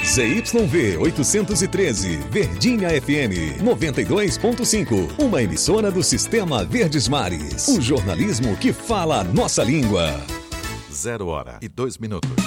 ZYV 813, Verdinha FM 92.5, uma emissora do Sistema Verdes Mares. O jornalismo que fala a nossa língua. 0h02.